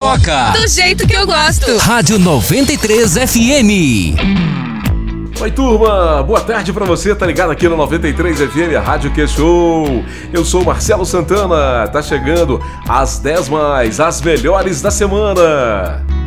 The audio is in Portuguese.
fofoca. Do jeito que eu gosto. Rádio 93 FM. Oi, turma, boa tarde pra você, tá ligado aqui no 93 FM, a Rádio Que Show. Eu sou Marcelo Santana, tá chegando as 10 mais, as melhores da semana.